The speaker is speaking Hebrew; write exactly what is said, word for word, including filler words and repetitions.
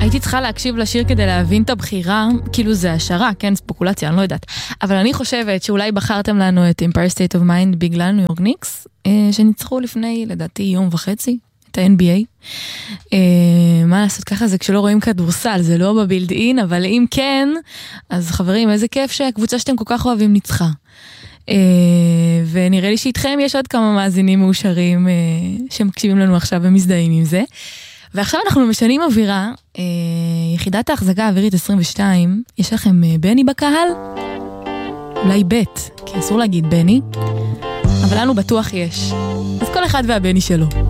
הייתי צריכה להקשיב לשיר כדי להבין את הבחירה, כאילו זה השערה, כן, ספקולציה, אני לא יודעת. אבל אני חושבת שאולי בחרתם לנו את Empire State of Mind בגלל ניו יורק ניקס, שניצחו לפני, לדעתי, יום וחצי, את ה-אן בי איי. מה לעשות ככה זה כשלא רואים כדורסל, זה לא בבילד אין, אבל אם כן, אז חברים, איזה כיף שהקבוצה שאתם כל כך אוהבים ניצחה. ונראה לי שאיתכם יש עוד כמה מאזינים מאושרים שמקשיבים לנו עכשיו ומזדהים עם זה. ועכשיו אנחנו משנים אווירה, יחידת ההחזקה האווירית עשרים ושתיים, יש לכם בני בקהל? אולי בית, כי אסור להגיד בני, אבל לנו בטוח יש. אז כל אחד והבני שלו.